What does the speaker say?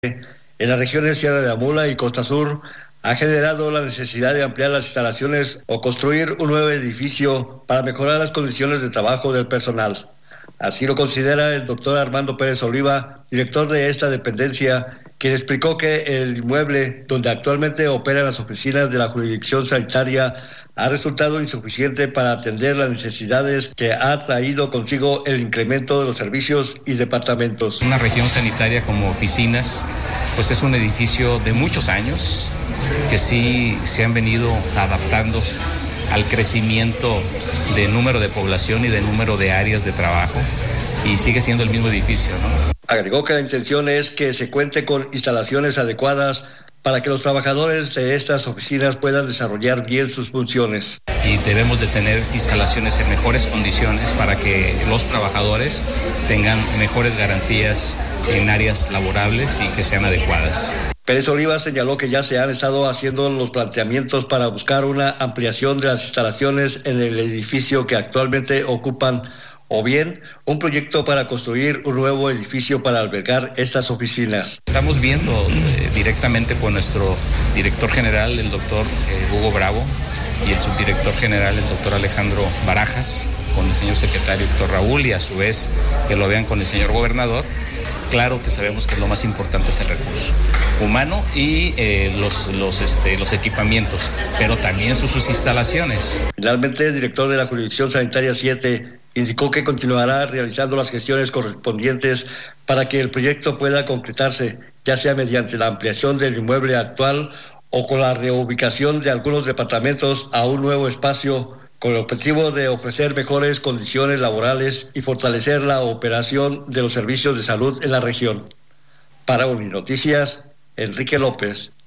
en las regiones Sierra de Amula y Costa Sur ha generado la necesidad de ampliar las instalaciones o construir un nuevo edificio para mejorar las condiciones de trabajo del personal. Así lo considera el doctor Armando Pérez Oliva, director de esta dependencia, quien explicó que el inmueble donde actualmente operan las oficinas de la jurisdicción sanitaria ha resultado insuficiente para atender las necesidades que ha traído consigo el incremento de los servicios y departamentos. Una región sanitaria como oficinas, pues es un edificio de muchos años que sí se han venido adaptando al crecimiento de número de población y de número de áreas de trabajo, y sigue siendo el mismo edificio, ¿no? Agregó que la intención es que se cuente con instalaciones adecuadas para que los trabajadores de estas oficinas puedan desarrollar bien sus funciones. Y debemos de tener instalaciones en mejores condiciones para que los trabajadores tengan mejores garantías en áreas laborables y que sean adecuadas. Pérez Oliva señaló que ya se han estado haciendo los planteamientos para buscar una ampliación de las instalaciones en el edificio que actualmente ocupan, o bien un proyecto para construir un nuevo edificio para albergar estas oficinas. Estamos viendo directamente con nuestro director general, el doctor Hugo Bravo, y el subdirector general, el doctor Alejandro Barajas, con el señor secretario Héctor Raúl, y a su vez que lo vean con el señor gobernador. Claro que sabemos que lo más importante es el recurso humano y los equipamientos, pero también sus instalaciones. Finalmente, el director de la Jurisdicción Sanitaria 7 indicó que continuará realizando las gestiones correspondientes para que el proyecto pueda concretarse, ya sea mediante la ampliación del inmueble actual o con la reubicación de algunos departamentos a un nuevo espacio, con el objetivo de ofrecer mejores condiciones laborales y fortalecer la operación de los servicios de salud en la región. Para Unинoticias, Enrique López.